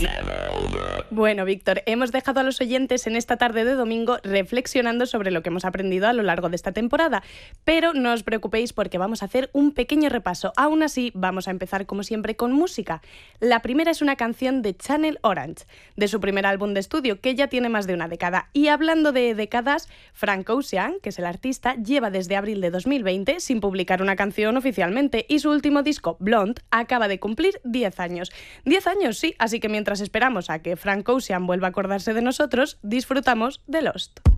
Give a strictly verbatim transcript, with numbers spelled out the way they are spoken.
Bueno, Víctor, hemos dejado a los oyentes en esta tarde de domingo reflexionando sobre lo que hemos aprendido a lo largo de esta temporada, pero no os preocupéis porque vamos a hacer un pequeño repaso. Aún así, vamos a empezar como siempre con música. La primera es una canción de Channel Orange, de su primer álbum de estudio, que ya tiene más de una década. Y hablando de décadas, Frank Ocean, que es el artista, lleva desde abril de dos mil veinte sin publicar una canción oficialmente, y su último disco, Blonde, acaba de cumplir diez años. diez años, sí, así que mientras esperamos a que Frank Ocean vuelva a acordarse de nosotros, disfrutamos de Lost.